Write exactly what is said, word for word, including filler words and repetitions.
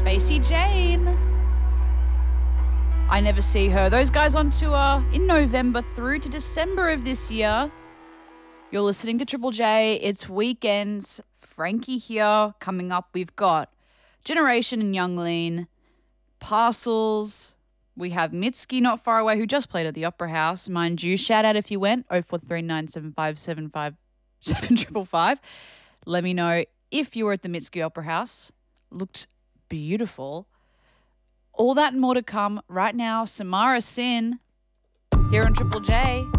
Spacey Jane. I Never See Her. Those guys on tour in November through to December of this year. You're listening to Triple J. It's weekends. Frankie here. Coming up, we've got Generation and Young Lean, Parcels. We have Mitski not far away, who just played at the Opera House. Mind you, shout out if you went, oh four three nine seven five seven five seven five five. Let me know if you were at the Mitski Opera House. Looked beautiful. All that and more to come right now. Samara Sin here on Triple J.